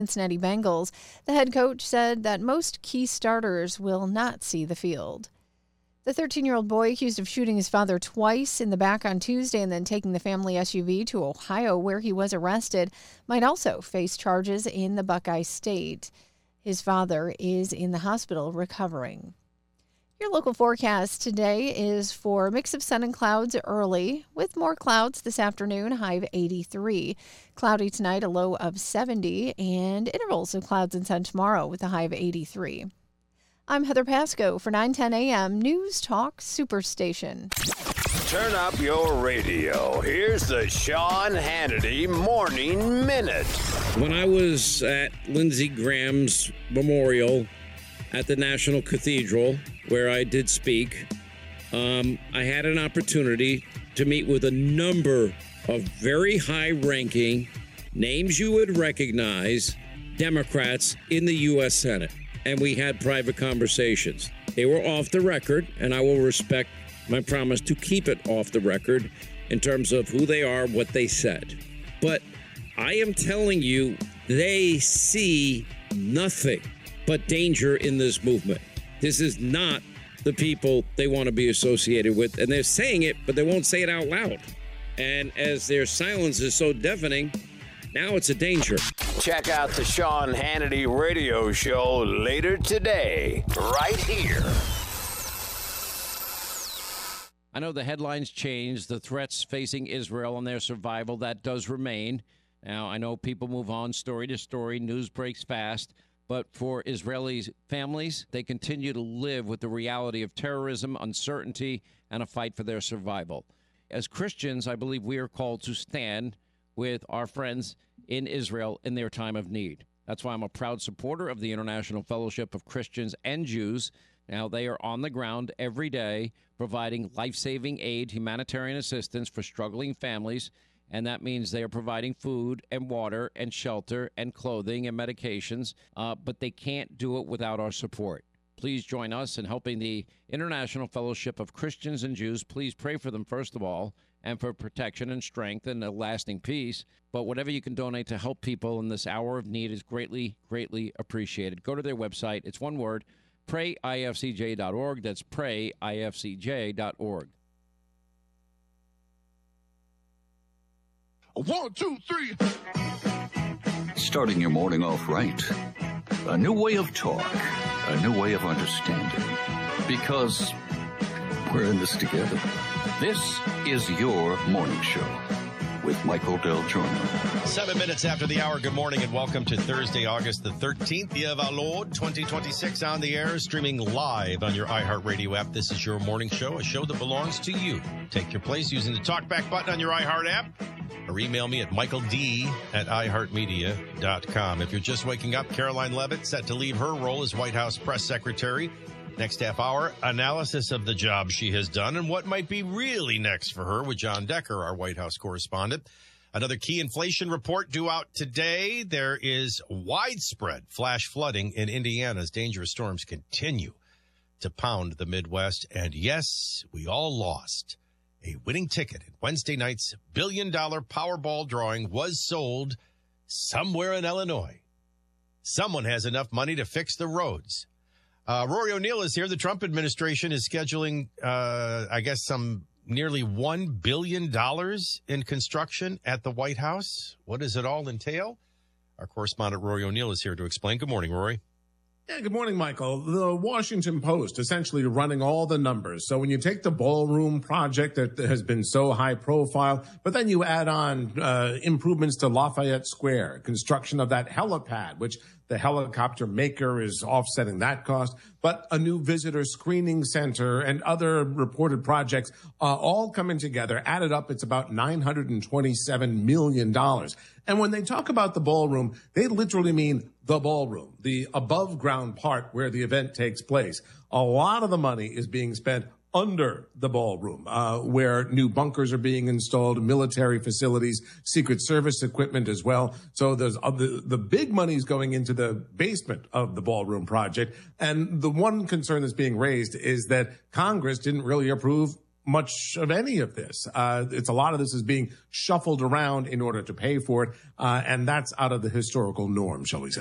Cincinnati Bengals. The head coach said that most key starters will not see the field. The 13-year-old boy accused of shooting his father twice in the back on Tuesday and then taking the family SUV to Ohio where he was arrested might also face charges in the Buckeye State. His father is in the hospital recovering. Your local forecast today is for a mix of sun and clouds early, with more clouds this afternoon, high of 83. Cloudy tonight, a low of 70, and intervals of clouds and sun tomorrow with a high of 83. I'm Heather Pasco for 910 a.m. News Talk Superstation. Turn up your radio. Here's the Sean Hannity Morning Minute. When I was at Lindsey Graham's memorial at the National Cathedral, where I did speak, I had an opportunity to meet with a number of very high-ranking, names you would recognize, Democrats in the U.S. Senate. And we had private conversations. They were off the record, and I will respect my promise to keep it off the record in terms of who they are, what they said. But I am telling you, they see nothing but danger in this movement. This is not the people they want to be associated with, and they're saying it, but they won't say it out loud. And as their silence is so deafening, now it's a danger. Check out the Sean Hannity radio show later today, right here. I know the headlines changed, the threats facing Israel and their survival, that does remain. Now, I know people move on story to story, news breaks fast, but for Israeli families, they continue to live with the reality of terrorism, uncertainty, and a fight for their survival. As Christians, I believe we are called to stand with our friends in Israel in their time of need. That's why I'm a proud supporter of the International Fellowship of Christians and Jews. Now, they are on the ground every day providing life-saving aid, humanitarian assistance for struggling families, and that means they are providing food and water and shelter and clothing and medications, but they can't do it without our support. Please join us in helping the International Fellowship of Christians and Jews. Please pray for them, first of all, and for protection and strength and a lasting peace. But whatever you can donate to help people in this hour of need is greatly, greatly appreciated. Go to their website. It's one word, prayifcj.org. That's prayifcj.org. 1, 2, 3. Starting your morning off right. A new way of talk. A new way of understanding. Because we're in this together. This is your morning show with Michael Del Giorno. 7 minutes after the hour. Good morning and welcome to Thursday, August the 13th, year of our Lord, 2026, on the air, streaming live on your iHeartRadio app. This is your morning show, a show that belongs to you. Take your place using the talkback button on your iHeart app or email me at michaeld@iheartmedia.com. If you're just waking up, Caroline Leavitt set to leave her role as White House press secretary. Next half hour, analysis of the job she has done and what might be really next for her with John Decker, our White House correspondent. Another key inflation report due out today. There is widespread flash flooding in Indiana as dangerous storms continue to pound the Midwest. And yes, we all lost. A winning ticket in Wednesday night's billion-dollar Powerball drawing was sold somewhere in Illinois. Someone has enough money to fix the roads. Rory O'Neill is here. The Trump administration is scheduling, some nearly $1 billion in construction at the White House. What does it all entail? Our correspondent Rory O'Neill is here to explain. Good morning, Rory. Yeah, good morning, Michael. The Washington Post essentially running all the numbers. So when you take the ballroom project that has been so high profile, but then you add on improvements to Lafayette Square, construction of that helipad, which the helicopter maker is offsetting that cost, but a new visitor screening center and other reported projects all coming together. Added up, it's about $927 million. And when they talk about the ballroom, they literally mean the ballroom, the above ground part where the event takes place. A lot of the money is being spent under the ballroom, where new bunkers are being installed, military facilities, Secret Service equipment as well. So there's the big money's going into the basement of the ballroom project. And the one concern that's being raised is that Congress didn't really approve much of any of this. It's a lot of this is being shuffled around in order to pay for it, and that's out of the historical norm, shall we say.